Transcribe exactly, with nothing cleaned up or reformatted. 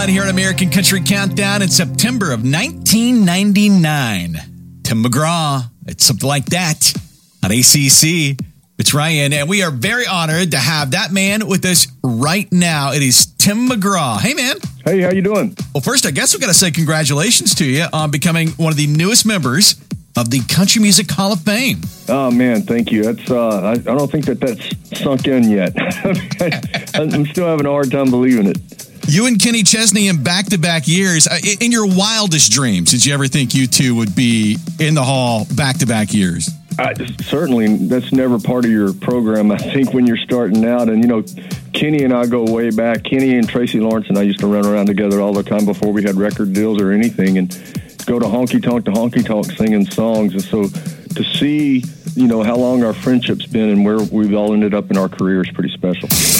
Here on American Country Countdown in September of nineteen ninety-nine. Tim McGraw, it's something like that on A C C. It's Ryan, and we are very honored to have that man with us right now. It is Tim McGraw. Hey, man. Hey, how you doing? Well, first, I guess we've got to say congratulations to you on becoming one of the newest members of the Country Music Hall of Fame. Oh, man, thank you. That's uh, I, I don't think that that's sunk in yet. I'm still having a hard time believing it. You and Kenny Chesney in back-to-back years. In your wildest dreams, did you ever think you two would be in the Hall back-to-back years? I, certainly, that's never part of your program, I think, when you're starting out. And, you know, Kenny and I go way back. Kenny and Tracy Lawrence and I used to run around together all the time before we had record deals or anything, and go to honky-tonk to honky-tonk singing songs. And so to see, you know, how long our friendship's been and where we've all ended up in our career is pretty special.